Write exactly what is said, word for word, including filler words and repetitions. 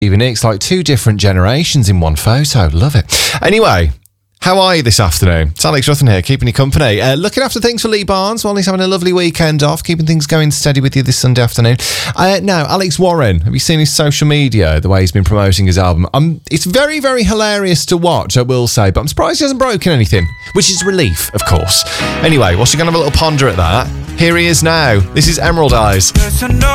It's like two different generations in one photo. Love it. Anyway, how are you this afternoon? It's Alex Ruthin here, keeping you company. Uh, looking after things for Lee Barnes while he's having a lovely weekend off, keeping things going steady with you this Sunday afternoon. Uh, now, Alex Warren, have you seen his social media, the way he's been promoting his album? Um, it's very, very hilarious to watch, I will say, but I'm surprised he hasn't broken anything, which is relief, of course. Anyway, whilst you're going to have a little ponder at that, here he is now. This is Emerald Eyes.